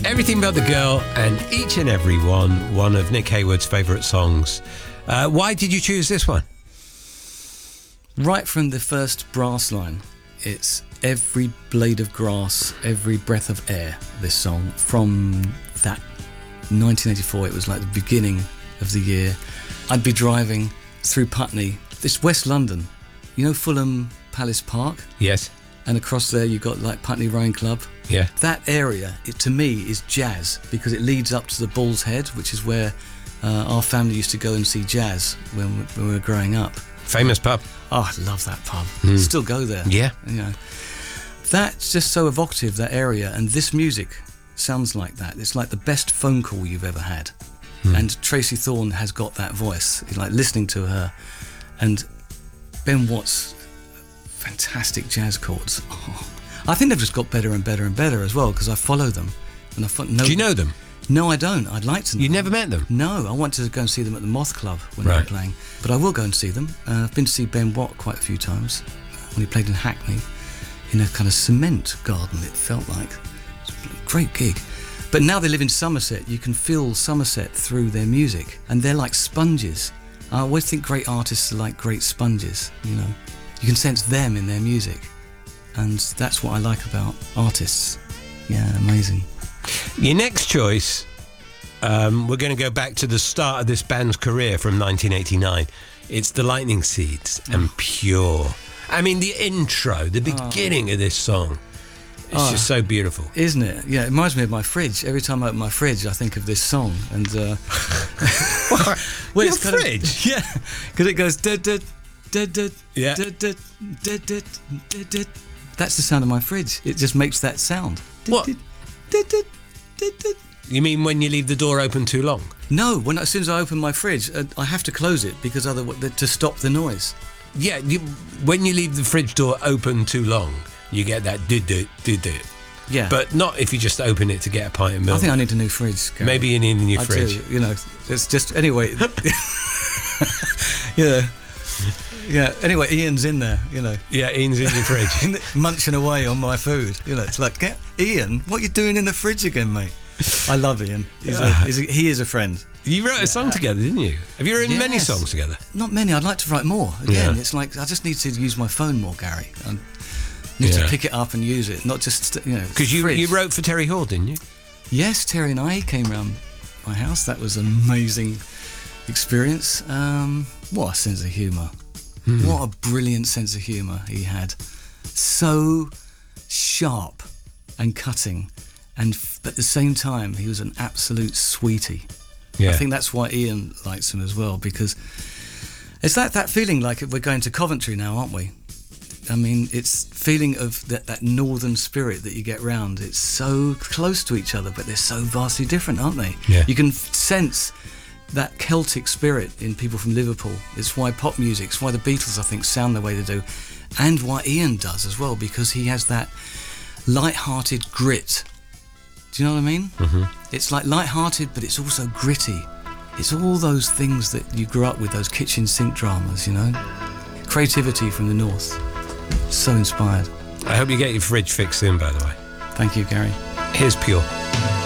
Everything But the Girl, and Each and Every one of Nick Hayward's favourite songs. Why did you choose this one? Right from the first brass line, it's every blade of grass, every breath of air, this song. From that 1984, it was like the beginning of the year. I'd be driving through Putney. It's West London. You know Fulham Palace Park? Yes. And across there you've got like Putney Rowing Club. Yeah. That area, to me, is jazz because it leads up to the Bull's Head, which is where our family used to go and see jazz when we were growing up. Famous pub. Oh, I love that pub. Still go there. Yeah. You know, that's just so evocative, that area, and this music sounds like that. It's like the best phone call you've ever had. And Tracy Thorn has got that voice. Like listening to her, and Ben Watt's fantastic jazz chords. Oh, I think they've just got better and better and better as well because I follow them. And Do you know them? No, I don't. I'd like to know. You never met them? No, I want to go and see them at the Moth Club when they're playing. But I will go and see them. I've been to see Ben Watt quite a few times when he played in Hackney in a kind of cement garden, it felt like. It was a great gig. But now they live in Somerset. You can feel Somerset through their music. And they're like sponges. I always think great artists are like great sponges, you know. You can sense them in their music. And that's what I like about artists. Yeah, amazing. Your next choice, we're going to go back to the start of this band's career from 1989. It's The Lightning Seeds and Pure. I mean, the intro, the beginning of this song, it's just so beautiful. Isn't it? Yeah, it reminds me of my fridge. Every time I open my fridge, I think of this song. And Your fridge? Yeah, because it goes... Yeah. That's the sound of my fridge. It just makes that sound. What? You mean when you leave the door open too long? No, as soon as I open my fridge, I have to close it because to stop the noise. Yeah, when you leave the fridge door open too long, you get that do-do. Yeah. But not if you just open it to get a pint of milk. I think I need a new fridge, Gary. Maybe you need a new fridge. Do, you know, it's just... Anyway. Yeah. Yeah, anyway, Ian's in there, you know. Yeah, Ian's in your fridge. Munching away on my food. You know, it's like, Ian, what are you doing in the fridge again, mate? I love Ian. He is a friend. You wrote a song together, didn't you? Have you written many songs together? Not many. I'd like to write more. Again, it's like, I just need to use my phone more, Gary. I need to pick it up and use it, not just, you know... Because you wrote for Terry Hall, didn't you? Yes, Terry and I came round my house. That was an amazing experience. What a sense of humour. What a brilliant sense of humour he had. So sharp and cutting, but at the same time, he was an absolute sweetie. Yeah. I think that's why Ian likes him as well, because it's that feeling like we're going to Coventry now, aren't we? I mean, it's feeling of that northern spirit that you get round. It's so close to each other, but they're so vastly different, aren't they? Yeah. You can sense that Celtic spirit in people from Liverpool. It's why pop music, it's why the Beatles, I think, sound the way they do, and why Ian does as well, because he has that light-hearted grit. Do you know what I mean? Mm-hmm. It's like light-hearted, but it's also gritty. It's all those things that you grew up with, those kitchen sink dramas, you know? Creativity from the north. So inspired. I hope you get your fridge fixed in, by the way. Thank you, Gary. Here's Pure.